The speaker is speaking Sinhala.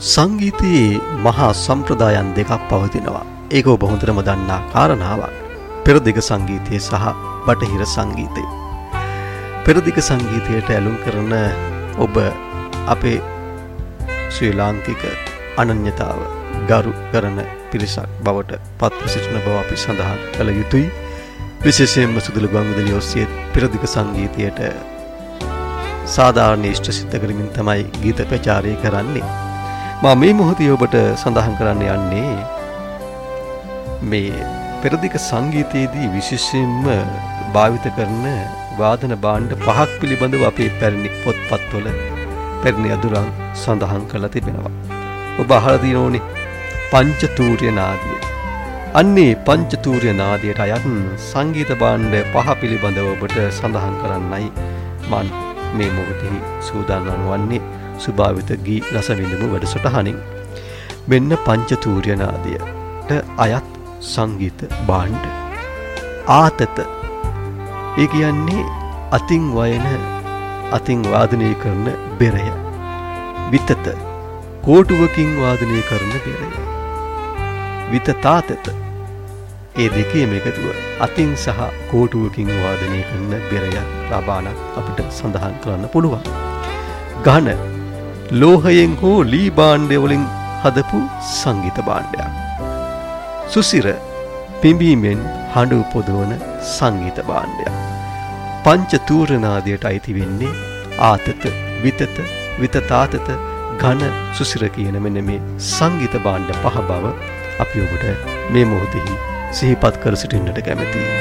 සංගීතයේ මහා සම්ප්‍රදායන් දෙකක් පවතිනවා. ඒක ඔබ හොඳටම දන්නා කාරණාවක්. පෙරදිග සංගීතය සහ බටහිර සංගීතය. පෙරදිග සංගීතයට ඇලුම් කරන ඔබ අපේ ශ්‍රී ලාංකික අනන්‍යතාව ගරු කරන පිරිසක් බවට පත්ව සිටින බව අපි සඳහන් කළ යුතුයි. විශේෂයෙන්ම සුදුළු ගුවන්විදුලිය ඔස්සේ පෙරදිග සංගීතයට සාධාරණ ඉෂ්ට සිද්ධ කරමින් තමයි ගීත ප්‍රචාරය කරන්නේ. මා මේ මොහොතේ ඔබට සඳහන් කරන්න යන්නේ මේ පෙරදිග සංගීතයේදී විශේෂයෙන්ම භාවිත කරන වාදන භාණ්ඩ පහක් පිළිබඳව අපේ පැරණි පොත්පත්වල පැරණි අදුරන් සඳහන් කරලා තිබෙනවා. ඔබ අහලා තියෙනෝනේ පංචතූර්ය නාදය. අන්නේ පංචතූර්ය නාදයට අයත් සංගීත භාණ්ඩ පහ පිළිබඳව ඔබට සඳහන් කරන්නයි මම මේ මොහොතේ සූදානම් වන්නේ. සුභාවිත ගී රස විඳමු වැඩසටහනින්. මෙන්න පංචතූර්ය නාදයට අයත් සංගීත භාණ්ඩ. ආතත ඒ කියන්නේ අතින් වයන අතින් වාදනය කරන බෙරය. විතත කෝටුවකින් වාදනය කරන බෙරය. විතතාතත ඒ දෙකේම එකතුව අතින් සහ කෝටුවකින් වාදනය කරන බෙරයක් රබානක් අපිට සඳහන් කරන්න පුළුවන්. ඝන ලෝහයෙන් හෝ ලී භාණ්ඩ වලින් හදපු සංගීත භාණ්ඩයක්. සුසිර පිඹීමෙන් හඬ උපදවන සංගීත භාණ්ඩයක්. පංචතූර්ය නාදයට අයිති වෙන්නේ ආතත, විතත, විතතාතත, ඝන, සුසිර කියන මෙන්න මේ සංගීත භාණ්ඩ පහ බව අපි ඔබට මේ මොහොතේ සිහිපත් කර සිටින්නට කැමැතියි.